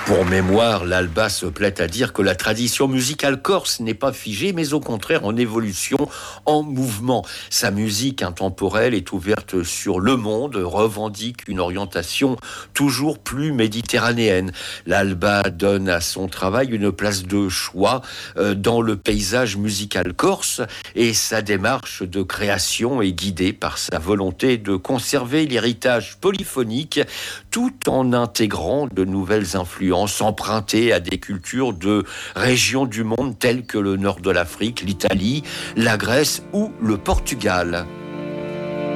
Pour mémoire, l'Alba se plaît à dire que la tradition musicale corse n'est pas figée, mais au contraire en évolution, en mouvement. Sa musique intemporelle est ouverte sur le monde, revendique une orientation toujours plus méditerranéenne. L'Alba donne à son travail une place de choix dans le paysage musical corse, et sa démarche de création est guidée par sa volonté de conserver l'héritage polyphonique tout en intégrant de nouvelles influences empruntées à des cultures de régions du monde telles que le nord de l'Afrique, l'Italie, la Grèce ou le Portugal.